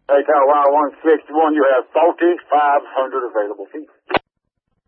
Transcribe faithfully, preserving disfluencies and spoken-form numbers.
Hey, Tower one sixty-one, you have forty-five hundred available feet.